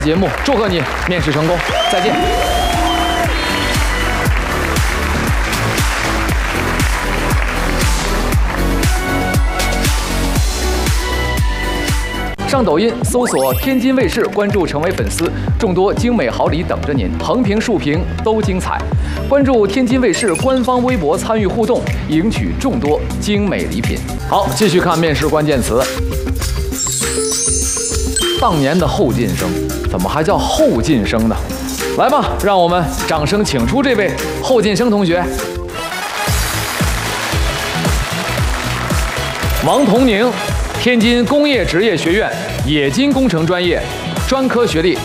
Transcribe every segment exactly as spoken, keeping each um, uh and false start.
节目，祝贺你面试成功，再见。上抖音搜索天津卫视，关注成为粉丝，众多精美好礼等着您，横屏竖屏都精彩。关注天津卫视官方微博参与互动，赢取众多精美礼品。好，继续看面试关键词。当年的后进生，怎么还叫后进生呢？来吧，让我们掌声请出这位后进生同学。王同宁，天津工业职业学院冶金工程专业，专科学历。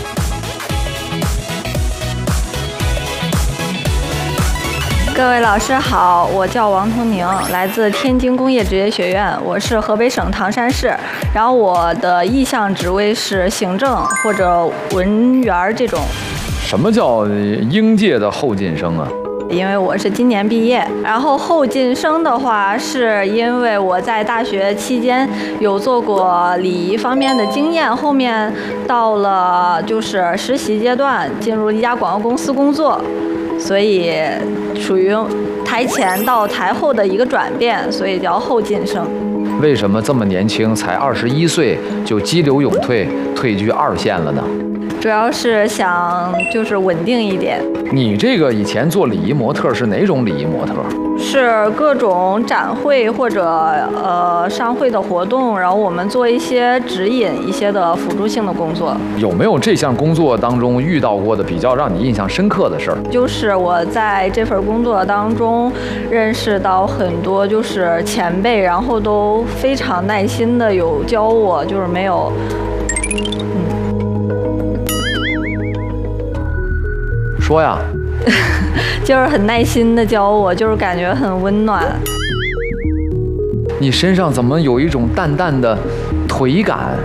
各位老师好，我叫王同宁，来自天津工业职业学院，我是河北省唐山市，然后我的意向职位是行政或者文员这种。 什么叫应届的后进生啊？ 因为我是今年毕业，然后后进生的话，是因为我在大学期间有做过礼仪方面的经验，后面到了就是实习阶段，进入一家广告公司工作，所以属于台前到台后的一个转变，所以叫后进生。 为什么这么年轻，才二十一岁就激流勇退，退居二线了呢？ 主要是想就是稳定一点。 你这个以前做礼仪模特是哪种礼仪模特？ 是各种展会或者呃商会的活动，然后我们做一些指引一些的辅助性的工作。 有没有这项工作当中遇到过的比较让你印象深刻的事儿？ 就是我在这份工作当中认识到很多就是前辈，然后都非常耐心的有教我，就是没有说呀， 就是很耐心的教我，就是感觉很温暖。 你身上怎么有一种淡淡的颓感？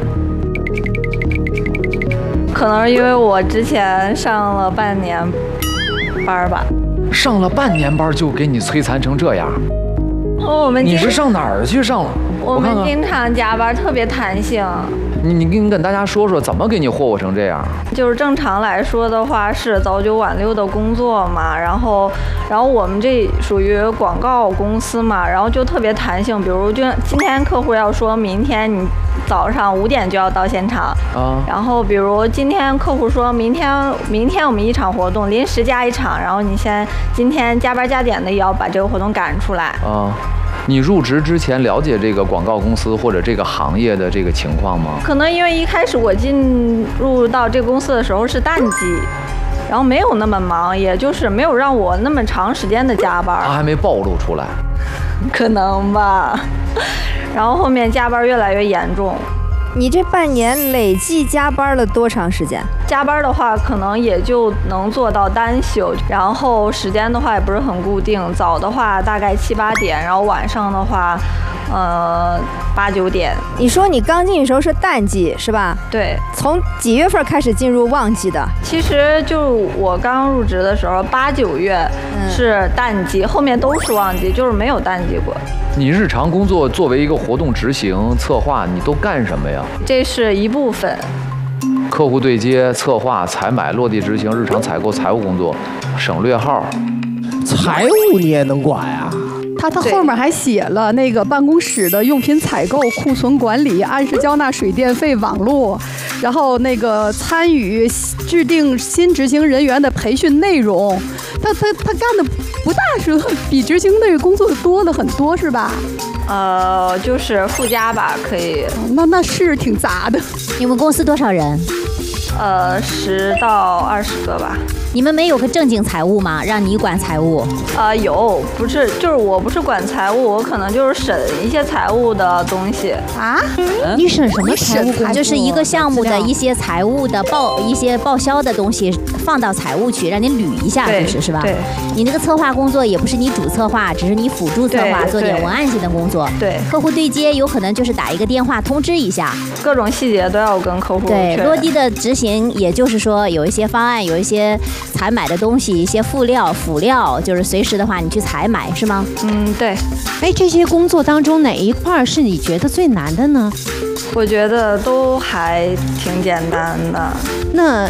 可能是因为我之前上了半年班吧。 上了半年班就给你摧残成这样？ 哦，我们你是上哪儿去上了？ 我们经常加班，特别弹性。 你你你跟大家说说，怎么给你霍霍成这样？ 就是正常来说的话，是早九晚六的工作嘛，然后，然后我们这属于广告公司嘛，然后就特别弹性。比如就今天客户要说明天你早上五点就要到现场啊，然后比如今天客户说明天明天我们一场活动临时加一场，然后你先今天加班加点的也要把这个活动赶出来啊。你入职之前了解这个广告公司或者这个行业的这个情况吗？ 可能因为一开始我进入到这个公司的时候是淡季，然后没有那么忙，也就是没有让我那么长时间的加班。 他还没暴露出来， 可能吧。然后后面加班越来越严重。 你这半年累计加班了多长时间？ 加班的话，可能也就能做到单休，然后时间的话也不是很固定。早的话大概七八点，然后晚上的话，呃八九点。 你说你刚进的时候是淡季是吧？ 对。 从几月份开始进入旺季的？ 其实就我刚入职的时候，八九月是淡季，嗯、后面都是旺季，就是没有淡季过。 你日常工作作为一个活动执行策划，你都干什么呀？ 这是一部分。 客户对接、策划、采买、落地执行、日常采购、财务工作，省略号。 财务你也能管呀？ 他他后面还写了那个办公室的用品采购、库存管理、按时交纳水电费、网络，然后那个参与制定新执行人员的培训内容。他他他干的不大是比执行那个工作多了很多是吧？ 呃，就是附加吧，可以。 那那是挺杂的。 你们公司多少人？ 呃，十到二十个吧。 你们没有个正经财务吗？让你管财务？ 呃，有，不是，就是我不是管财务，我可能就是审一些财务的东西啊。 嗯、你审什么财务？就是一个项目的一些财务的报一些报销的东西放到财务去，让你捋一下，就是是吧？ 对。 你那个策划工作也不是你主策划，只是你辅助策划，做点文案性的工作。 对。 客户对接有可能就是打一个电话通知一下， 各种细节都要跟客户对落地的执行，也就是说有一些方案，有一些。 采买的东西，一些辅料、辅料，就是随时的话你去采买，是吗？ 嗯，对。 哎，这些工作当中哪一块是你觉得最难的呢？ 我觉得都还挺简单的。 那